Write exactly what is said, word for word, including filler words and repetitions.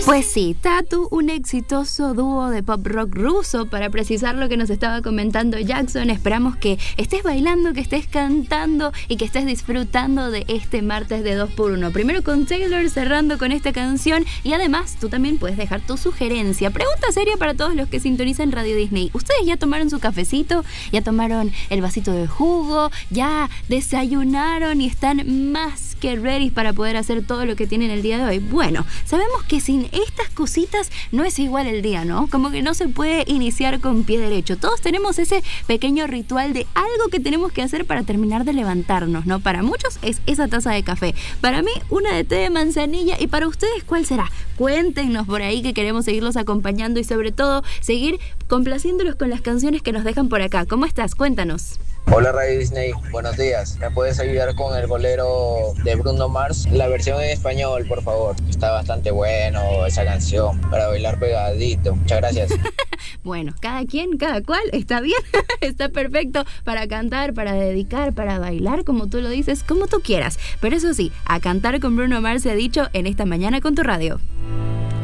Pues sí, Tatu, un exitoso dúo de pop rock ruso, para precisar lo que nos estaba comentando Jackson. Esperamos que estés bailando, que estés cantando y que estés disfrutando de este martes de dos por uno. Primero con Taylor, cerrando con esta canción, y además tú también puedes dejar tu sugerencia. Pregunta seria para todos los que sintonizan Radio Disney. ¿Ustedes ya tomaron su cafecito? ¿Ya tomaron el vasito de jugo? ¿Ya desayunaron y están más que ready para poder hacer todo lo que tienen el día de hoy? Bueno, sabemos que sin estas cositas no es igual el día, ¿no? Como que no se puede iniciar con pie derecho. Todos tenemos ese pequeño ritual de algo que tenemos que hacer para terminar de levantarnos, ¿no? Para muchos es esa taza de café. Para mí, una de té de manzanilla. ¿Y para ustedes cuál será? Cuéntenos por ahí, que queremos seguirlos acompañando y sobre todo seguir complaciéndolos con las canciones que nos dejan por acá. ¿Cómo estás? Cuéntanos. Hola Radio Disney, buenos días. ¿Me puedes ayudar con el bolero de Bruno Mars? La versión en español, por favor. Está bastante bueno esa canción para bailar pegadito. Muchas gracias. Bueno, cada quien, cada cual, está bien, está perfecto para cantar, para dedicar, para bailar, como tú lo dices, como tú quieras. Pero eso sí, a cantar con Bruno Mars se ha dicho en esta mañana con tu radio.